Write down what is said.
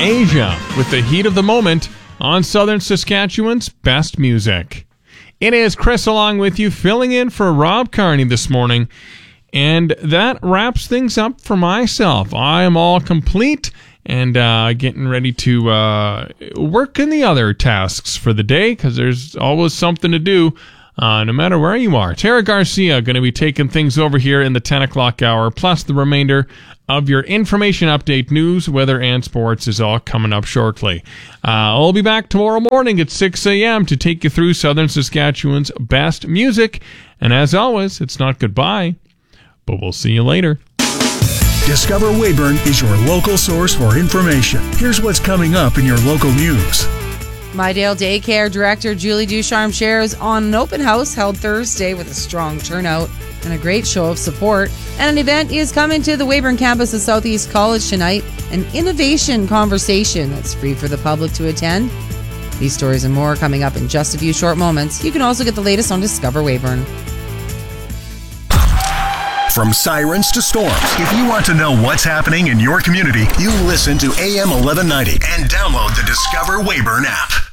Asia with the heat of the moment on Southern Saskatchewan's best music. It is Chris along with you, filling in for Rob Carney this morning. And that wraps things up for myself. I am all complete and getting ready to work in the other tasks for the day, because there's always something to do no matter where you are. Tara Garcia going to be taking things over here in the 10 o'clock hour, plus the remainder of your information update, news, weather, and sports is all coming up shortly. I'll be back tomorrow morning at 6 a.m. to take you through Southern Saskatchewan's best music. And as always, it's not goodbye, but we'll see you later. Discover Weyburn is your local source for information. Here's what's coming up in your local news. Mydale Daycare Director Julie Ducharme shares on an open house held Thursday with a strong turnout and a great show of support. And an event is coming to the Weyburn campus of Southeast College tonight, an innovation conversation that's free for the public to attend. These stories and more coming up in just a few short moments. You can also get the latest on Discover Weyburn. From sirens to storms, if you want to know what's happening in your community, you listen to AM 1190 and download the Discover Weyburn app.